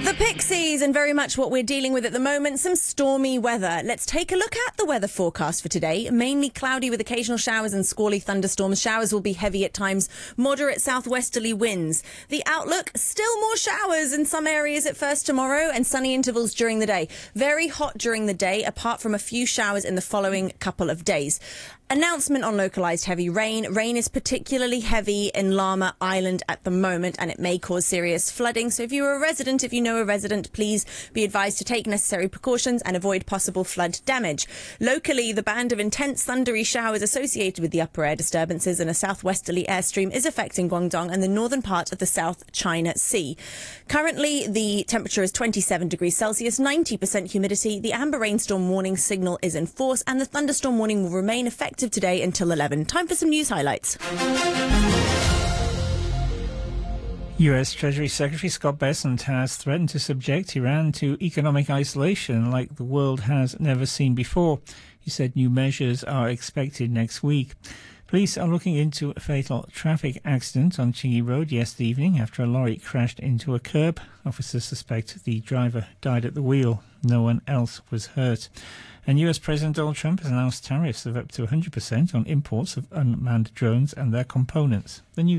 The Pixies, and very much what we're dealing with at the moment, some stormy weather. Let's take a look at the weather forecast for today. Mainly cloudy with occasional showers and squally thunderstorms. Showers will be heavy at times, moderate southwesterly winds. The outlook, still more showers in some areas at first tomorrow and sunny intervals during the day. Very hot during the day, apart from a few showers in the following couple of days. Announcement on localised heavy rain. Rain is particularly heavy in Lamma Island at the moment, and it may cause serious flooding. So if you're a resident, if you know a resident, please be advised to take necessary precautions and avoid possible flood damage. Locally, the band of intense thundery showers associated with the upper air disturbances and a southwesterly airstream is affecting Guangdong and the northern part of the South China Sea. Currently, the temperature is 27 degrees Celsius, 90% humidity. The amber rainstorm warning signal is in force, and the thunderstorm warning will remain effective today until 11. Time for some news highlights. US Treasury Secretary Scott Bessent has threatened to subject Iran to economic isolation like the world has never seen before. He said new measures are expected next week. Police are looking into a fatal traffic accident on Chingy Road yesterday evening after a lorry crashed into a curb. Officers suspect the driver died at the wheel. No one else was hurt. And US President Donald Trump has announced tariffs of up to 100% on imports of unmanned drones and their components. The news